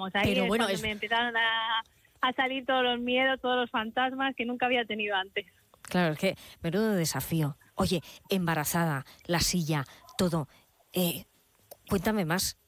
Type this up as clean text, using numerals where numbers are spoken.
vamos, ahí Pero es bueno, cuando me empezaron a salir todos los miedos, todos los fantasmas que nunca había tenido antes. Claro, es que menudo desafío. Oye, embarazada, la silla, todo. Cuéntame más.